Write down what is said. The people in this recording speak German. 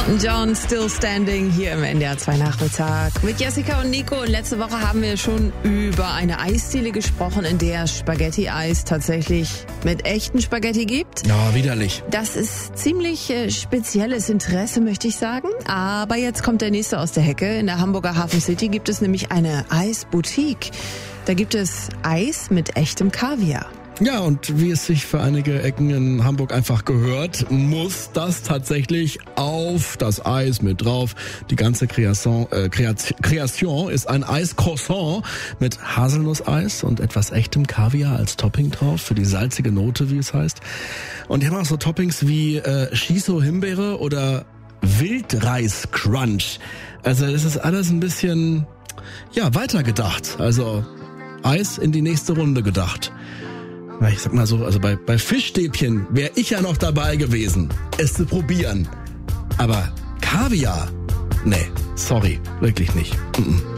John Still Standing hier im NDR 2 Nachmittag mit Jessica und Nico. Und letzte Woche haben wir schon über eine Eisdiele gesprochen, in der Spaghetti-Eis tatsächlich mit echten Spaghetti gibt. Ja, widerlich. Das ist ziemlich spezielles Interesse, möchte ich sagen. Aber jetzt kommt der nächste aus der Hecke. In der Hamburger Hafen City gibt es nämlich eine Eisboutique. Da gibt es Eis mit echtem Kaviar. Ja, und wie es sich für einige Ecken in Hamburg einfach gehört, muss das tatsächlich auf das Eis mit drauf. Die ganze Kreation ist ein Eiscroissant mit Haselnusseis und etwas echtem Kaviar als Topping drauf, für die salzige Note, wie es heißt. Und die haben auch so Toppings wie Shiso-Himbeere oder Wildreis-Crunch. Also das ist alles ein bisschen, weitergedacht. Also Eis in die nächste Runde gedacht. Ich sag mal so, also bei Fischstäbchen wäre ich ja noch dabei gewesen, es zu probieren. Aber Kaviar? Nee, sorry, wirklich nicht.